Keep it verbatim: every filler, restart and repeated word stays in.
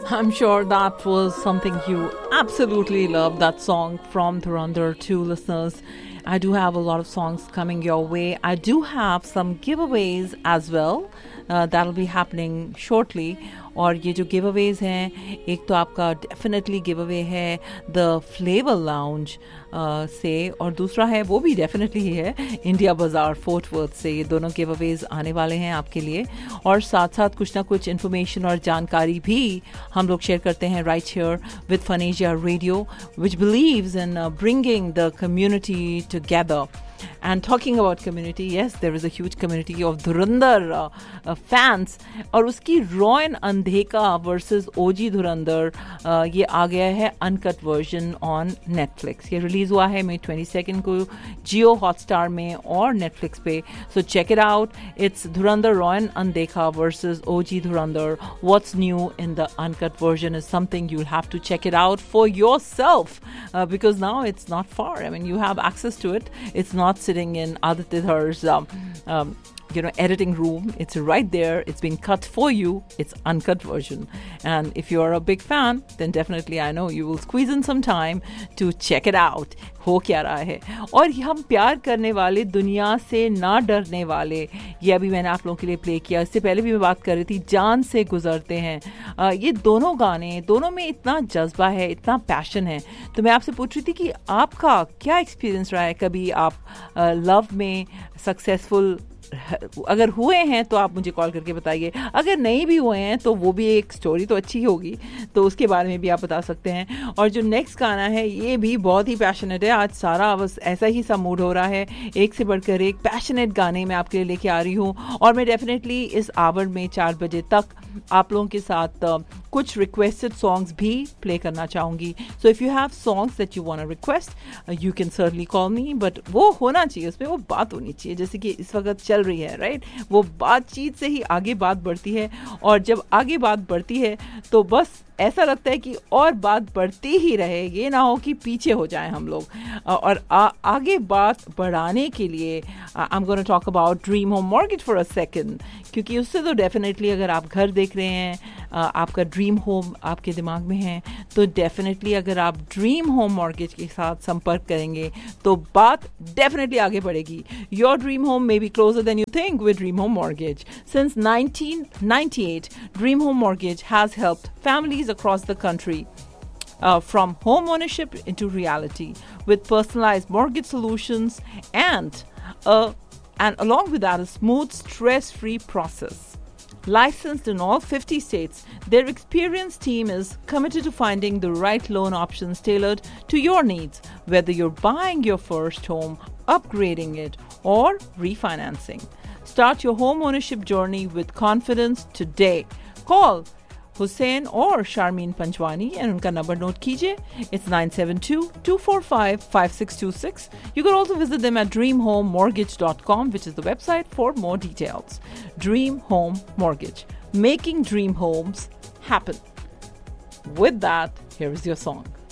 I'm sure that was something you absolutely loved, that song from Dhurandhar two, listeners. I do have a lot of songs coming your way. I do have some giveaways as well. Uh, that'll be happening shortly. और ये जो give Awez हैं, एक तो आपका definitely give away है the flavour lounge से, और दूसरा है वो भी डेफिनेटली ही है इंडिया बाज़ार फोर्ट वर्थ से. ये दोनों गिव अवेज आने वाले हैं आपके लिए, और साथ साथ कुछ ना कुछ इन्फॉर्मेशन और जानकारी भी हम लोग शेयर करते हैं right here with फनेजिया radio, which believes in bringing the community together. And talking about community, yes, there is a huge community of Dhurandhar uh, uh, fans. और उसकी रॉयन अंधेका वर्सेस ओजी धुरंधर uh, ये आ गया है अनकट वर्जन ऑन नेटफ्लिक्स. ये release हुआ है मई twenty second को जियो Hotstar में और नेटफ्लिक्स पे. So check it out. It's Dhurandhar रॉयन अंधेका versus OG Dhurandhar. What's new in the uncut version is something you will have to check it out for yourself, because now it's not far. I mean you have access to it. It's not sitting in Aditya Dhar's um, um, you know, editing room. It's right there. It's being cut for you. It's uncut version. And if you are a big fan, then definitely I know you will squeeze in some time to check it out. हो क्या रहा है. और हम प्यार करने वाले, दुनिया से ना डरने वाले, ये अभी मैंने आप लोगों के लिए प्ले किया. इससे पहले भी मैं बात कर रही थी जान से गुजरते हैं. आ, ये दोनों गाने, दोनों में इतना जज्बा है, इतना पैशन है. तो मैं आपसे पूछ रही थी कि आपका क्या एक्सपीरियंस रहा है. कभी आप लव में सक्सेसफुल अगर हुए हैं तो आप मुझे कॉल करके बताइए. अगर नहीं भी हुए हैं तो वो भी एक स्टोरी तो अच्छी होगी, तो उसके बारे में भी आप बता सकते हैं. और जो नेक्स्ट गाना है ये भी बहुत ही पैशनेट है. आज सारा बस ऐसा ही सा मूड हो रहा है, एक से बढ़कर एक पैशनेट गाने मैं आपके लिए लेके आ रही हूँ. और मैं डेफिनेटली इस आवर में चार बजे तक आप लोगों के साथ uh, कुछ रिक्वेस्टेड सॉन्ग्स भी प्ले करना चाहूँगी. So if you have songs that you want to request, you can certainly call me. But वो होना चाहिए, उसमें वो बात होनी चाहिए जैसे कि इस वक्त चल रही है, राइट. वो बातचीत से ही आगे बात बढ़ती है, और जब आगे बात बढ़ती है तो बस ऐसा लगता है कि और बात बढ़ती ही रहे, ये ना हो कि पीछे हो जाएं हम लोग. और आ, आगे बात बढ़ाने के लिए I am gonna talk about dream home mortgage for a second, क्योंकि उससे तो डेफिनेटली अगर आप घर देख रहे हैं, आपका ड्रीम होम आपके दिमाग में है, तो डेफिनेटली अगर आप ड्रीम होम मॉर्गेज के साथ संपर्क करेंगे तो बात डेफिनेटली आगे बढ़ेगी. Your dream home may be closer then you think with Dream Home Mortgage. Since nineteen ninety-eight, Dream Home Mortgage has helped families across the country uh, from home ownership into reality with personalized mortgage solutions and a, and along with that a smooth, stress-free process. Licensed in all fifty states, their experienced team is committed to finding the right loan options tailored to your needs, whether you're buying your first home, upgrading it, or refinancing. Start your home ownership journey with confidence today. Call Hussein or Sharmeen Panchwani and unka number note kijiye. It's nine seven two, two four five, five six two six. You can also visit them at dream home mortgage dot com, which is the website for more details. Dream Home Mortgage, making dream homes happen. With that, here is your song.